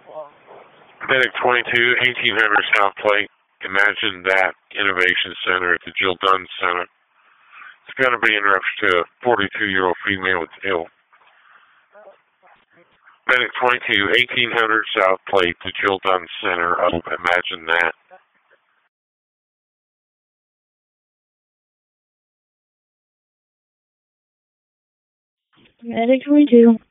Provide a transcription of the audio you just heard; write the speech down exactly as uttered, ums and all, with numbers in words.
Medic twenty-two, eighteen hundred South Plate. Imagine that Innovation Center at the Jill Dunn Center. It's going to be in reference to a forty-two-year-old female with ill. Medic twenty-two, eighteen hundred South Plate, the Jill Dunn Center. Oh, imagine that. Medic twenty-two.